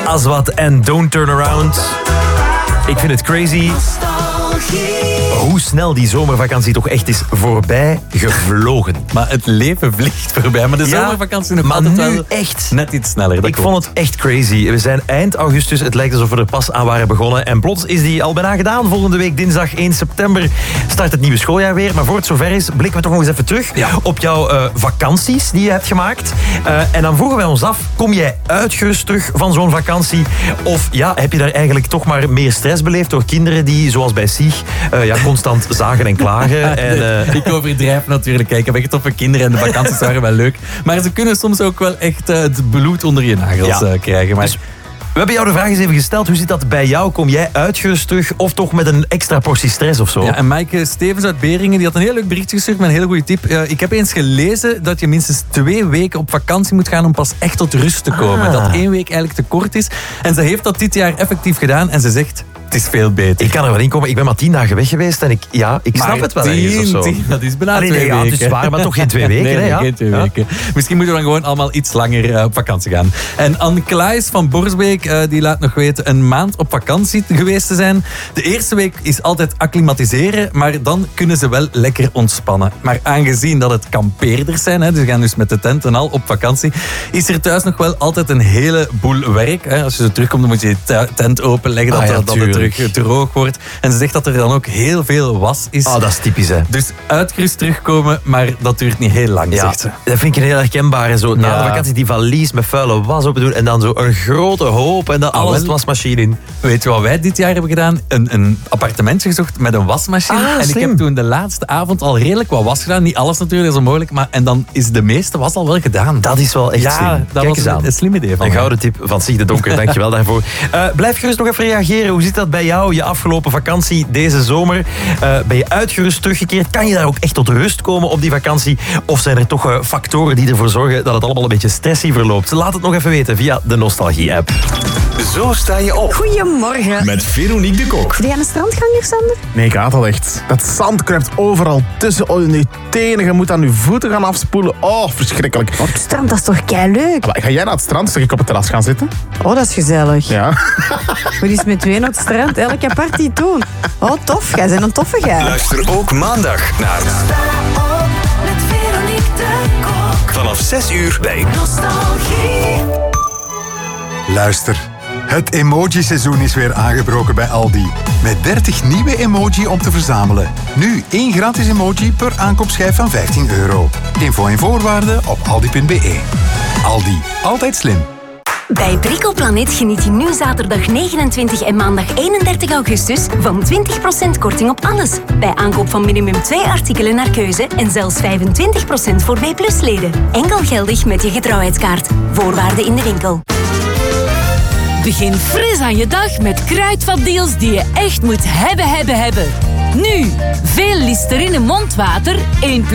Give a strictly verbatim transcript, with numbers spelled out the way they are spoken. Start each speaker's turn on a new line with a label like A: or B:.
A: Aswad en Don't Turn Around. Ik vind het crazy hoe snel die zomervakantie toch echt is voorbij gevlogen.
B: Maar het leven vliegt voorbij. Maar de
A: Ja,
B: zomervakantie nog
A: maar
B: altijd
A: nu
B: wel
A: echt.
B: net iets sneller. Dat
A: Ik
B: klopt.
A: vond het echt crazy. We zijn eind augustus. Het lijkt alsof we er pas aan waren begonnen. En plots is die al bijna gedaan. Volgende week dinsdag één september start het nieuwe schooljaar weer. Maar voor het zover is, blikken we toch nog eens even terug
B: Ja.
A: op jouw uh, vakanties die je hebt gemaakt. Uh, en dan vroegen wij ons af, kom jij uitgerust terug van zo'n vakantie? Of ja, heb je daar eigenlijk toch maar meer stress beleefd door kinderen die, zoals bij Sieg, uh, ja, constant zagen en klagen? En, uh...
B: Ik overdrijf natuurlijk. Kijk, ik heb echt toffe kinderen en de vakanties waren wel leuk. Maar ze kunnen soms ook wel echt uh, het bloed onder je nagels
A: Ja.
B: uh, krijgen. Maar...
A: Dus we hebben jou de vraag eens even gesteld. Hoe zit dat bij jou? Kom jij uitgerust terug of toch met een extra portie stress of zo?
B: Ja, en Maaike Stevens uit Beringen die had een heel leuk berichtje gestuurd met een hele goede tip. Uh, ik heb eens gelezen dat je minstens twee weken op vakantie moet gaan om pas echt tot rust te komen.
A: Ah.
B: Dat één week eigenlijk te kort is. En ze heeft dat dit jaar effectief gedaan en ze zegt, het is veel beter.
A: Ik kan er wel in komen. Ik ben maar tien dagen weg geweest en ik, ja, ik snap
B: Maar
A: het wel
B: tien,
A: ergens of zo.
B: tien, dat is bijna
A: Allee,
B: twee
A: nee, ja,
B: weken.
A: het is waar, maar toch geen twee weken.
B: Nee,
A: hè,
B: nee,
A: ja?
B: geen twee
A: Ja.
B: weken. Misschien moeten we dan gewoon allemaal iets langer uh, op vakantie gaan. En Anne Klaes van Borsbeek, uh, die laat nog weten een maand op vakantie geweest te zijn. De eerste week is altijd acclimatiseren, maar dan kunnen ze wel lekker ontspannen. Maar aangezien dat het kampeerders zijn, hè, dus ze gaan dus met de tent en al op vakantie, is er thuis nog wel altijd een heleboel werk. Hè. Als je zo terugkomt, dan moet je je tent openleggen, dat,
A: Ah, ja,
B: dat het
A: tuurlijk.
B: terug droog wordt. En ze zegt dat er dan ook heel veel was is.
A: Ah, dat is typisch, hè.
B: Dus uitgerust terugkomen, maar dat duurt niet heel lang,
A: Ja,
B: zegt ze.
A: dat vind ik heel herkenbaar. Zo, na
B: Ja.
A: de vakantie die valies met vuile was open doen en dan zo een grote hoop en dan
B: Ah,
A: alles
B: wel.
A: de wasmachine in.
B: Weet je wat wij dit jaar hebben gedaan? Een, een appartementje gezocht met een wasmachine.
A: Ah,
B: en ik
A: slim.
B: heb toen de laatste avond al redelijk wat was gedaan. Niet alles natuurlijk, dat is onmogelijk. Maar, en dan is de meeste was al wel gedaan.
A: Dat is wel echt
B: ja,
A: slim.
B: dat
A: Kijk
B: was
A: eens
B: een,
A: aan.
B: een slim idee van
A: Een
B: mij.
A: gouden tip van Sieg de Donker, dankjewel daarvoor. Uh, blijf gerust nog even reageren. Hoe zit dat bij jou, je afgelopen vakantie deze zomer? Uh, ben je uitgerust teruggekeerd? Kan je daar ook echt tot rust komen op die vakantie? Of zijn er toch uh, factoren die ervoor zorgen dat het allemaal een beetje stressy verloopt? Laat het nog even weten via de Nostalgie-app.
C: Zo sta je op
D: Goedemorgen.
C: met Veronique de Kok.
D: Ben jij een strandganger, Sander?
E: Nee, ik haat dat echt. Dat zand kruipt overal tussen oh, je tenen. Je moet aan je voeten gaan afspoelen. Oh, verschrikkelijk.
D: Op het strand, dat is toch keileuk?
E: Maar ga jij naar het strand? Zeg ik op het terras gaan zitten?
D: Oh, dat is gezellig.
E: Ja.
D: We eens met tweeën op het strand, elke party doen. Oh, tof. Jij bent een toffe guy.
C: Luister ook maandag naar
F: Met Veronique de Kok.
C: vanaf zes uur bij
F: Nostalgie.
G: Luister, het emoji-seizoen is weer aangebroken bij Aldi. Met dertig nieuwe emoji om te verzamelen. Nu één gratis emoji per aankoopschijf van vijftien euro. Info en voorwaarden op aldi punt be. Aldi, altijd slim.
H: Bij Bricoplanet geniet je nu zaterdag negenentwintig en maandag eenendertig augustus van twintig procent korting op alles. Bij aankoop van minimum twee artikelen naar keuze en zelfs vijfentwintig procent voor B plus leden. Enkel geldig met je getrouwheidskaart. Voorwaarden in de winkel.
I: Begin fris aan je dag met kruidvatdeals die je echt moet hebben, hebben, hebben. Nu, veel Listerine mondwater, één